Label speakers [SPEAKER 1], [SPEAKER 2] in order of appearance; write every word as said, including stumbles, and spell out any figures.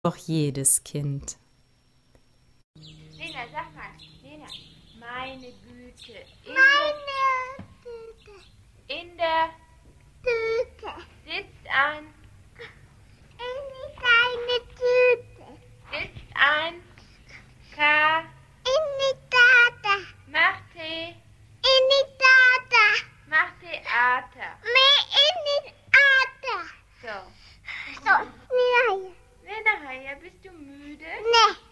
[SPEAKER 1] doch jedes Kind.
[SPEAKER 2] Lena, sag mal, Lena, meine Güte. In
[SPEAKER 3] Meine Tüte.
[SPEAKER 2] Der, in der
[SPEAKER 3] Tüte.
[SPEAKER 2] sitzt ein,
[SPEAKER 3] In deine Tüte.
[SPEAKER 2] sitzt ein, K,
[SPEAKER 3] In die Tata.
[SPEAKER 2] macht Tee,
[SPEAKER 3] In die Tata.
[SPEAKER 2] macht Theater.
[SPEAKER 3] Mehr in die Tata.
[SPEAKER 2] So.
[SPEAKER 3] So, nein.
[SPEAKER 2] Lena, ja, bist du müde?
[SPEAKER 3] Nee.